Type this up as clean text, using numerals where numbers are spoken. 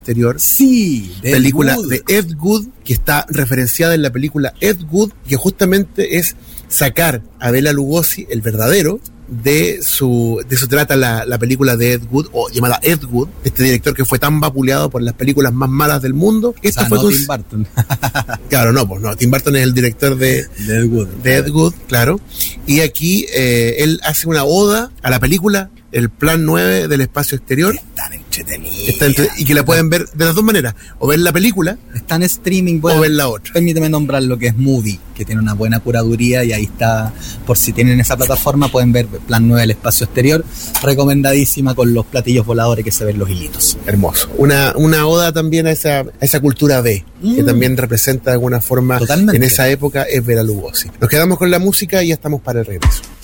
Exterior. Sí, película de Ed Wood, que está referenciada en la película Ed Wood, que justamente es sacar a Bela Lugosi, el verdadero, de eso trata la película de Ed Wood, o llamada Ed Wood, este director que fue tan vapuleado por las películas más malas del mundo. Esta fue Tim Burton. Claro, no, Tim Burton es el director de Ed Wood, claro. Y aquí él hace una oda a la película El Plan 9 del Espacio Exterior. Tan entretenida. Y que la pueden ver de las dos maneras, o ver la película, está en streaming, o ver la otra. Permíteme nombrar lo que es Movie, que tiene una buena curaduría, y ahí está, por si tienen esa plataforma, pueden ver Plan 9 del Espacio Exterior, recomendadísima, con los platillos voladores que se ven los hilitos. Hermoso. Una oda también a esa cultura B, que también representa de alguna forma. Totalmente. En esa época es Bela Lugosi. Nos quedamos con la música y ya estamos para el regreso.